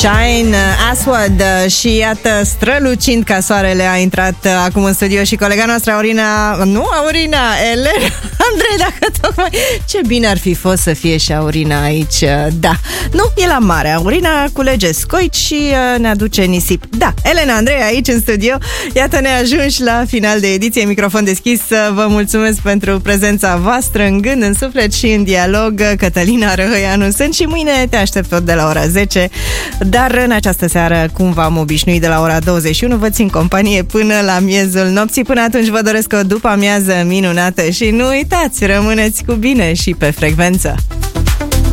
Shine Aswad și iată, strălucind ca soarele, a intrat acum în studio și colega noastră Elena Andrei, dacă tocmai... Ce bine ar fi fost să fie și Aurina aici. Da, nu, e la mare. Aurina culege scoici și ne aduce nisip. Da, Elena Andrei aici în studio. Iată, ne ajungi la final de ediție. Microfon deschis. Vă mulțumesc pentru prezența voastră în gând, în suflet și în dialog. Cătălina Răhăianu sunt și mâine te aștept tot de la ora 10. Dar în această seară, cum v-am obișnuit, de la ora 21, vă țin companie până la miezul nopții. Până atunci vă doresc o după-amiază minunată și nu uitați, rămâneți cu bine și pe frecvență.